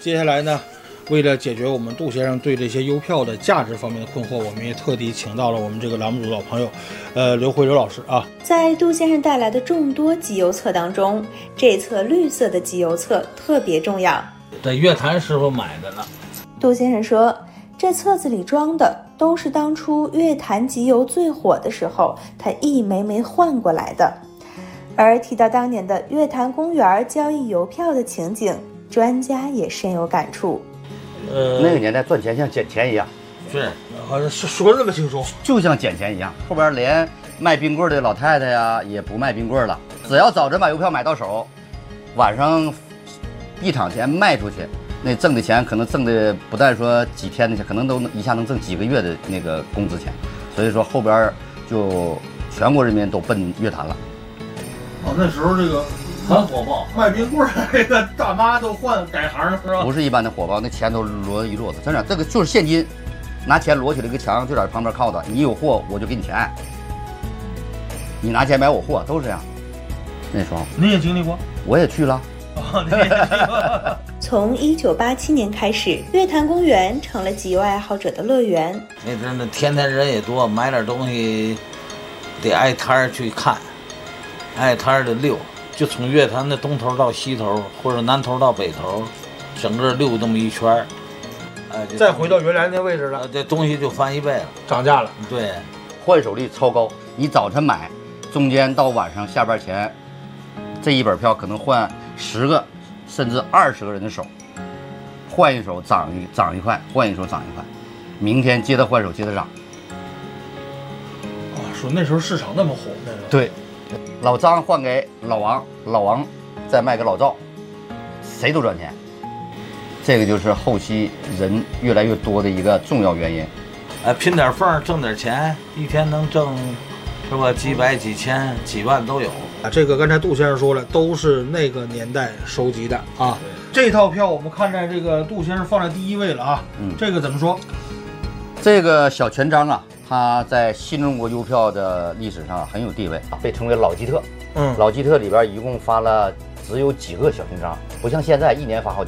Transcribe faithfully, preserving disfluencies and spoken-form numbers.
接下来呢，为了解决我们杜先生对这些邮票的价值方面的困惑，我们也特地请到了我们这个栏目组老朋友，呃，刘慧刘老师啊。 在杜先生带来的众多集邮册当中，这册绿色的集邮册特别重要。 在乐坛师傅买的呢。 杜先生说，这册子里装的都是当初乐坛集邮最火的时候，他一枚枚换过来的。而提到当年的乐坛公园交易邮票的情景，专家也深有感触。 呃，那个年代赚钱像捡钱一样， 是， 好像是说那么清楚， 就像捡钱一样。后边连卖冰棍的老太太呀也不卖冰棍了，只要早晨把邮票买到手，晚上一场钱卖出去，那挣的钱可能挣的不但说几天的钱，可能都一下能挣几个月的那个工资钱。所以说后边就全国人民都奔乐坛了。 哦，那时候这个很火爆， 卖冰棍儿这个大妈都换改行是吧？ 不是一般的火爆，那钱都摞一摞子，真的，这个就是现金，拿钱摞起来一个墙，就在旁边靠着，你有货我就给你钱，你拿钱买我货，都是这样。那时候你也经历过， 我也去了。 哦，你也经历过。 从一九八七年开始，乐坛公园成了集邮爱好者的乐园。 那阵呢，天天人也多，买点东西得挨摊儿去看，挨摊儿的溜。就从乐坛的东头到西头，或者南头到北头，整个溜这么一圈儿，哎， 再回到原来那位置了， 这东西就翻一倍了， 涨价了。 对， 换手率超高。你早晨买，中间到晚上下班前，这一本票可能换十个甚至二十个人的手，换一手涨一涨一块，换一手涨一块，明天接着换手接着涨。 啊，说那时候市场那么火，那时候对。老张换给老王，老王再卖给老赵，谁都赚钱。这个就是后期人越来越多的一个重要原因。 哎，拼点缝挣点钱，一天能挣是吧？几百、几千、几万都有。 啊，这个刚才杜先生说了，都是那个年代收集的啊。这套票我们看在这个杜先生放在第一位了啊。嗯，这个怎么说？ 这个小全章啊，它在新中国邮票的历史上很有地位，被称为老基特。嗯，老基特里边一共发了只有几个小勋章，不像现在一年发好几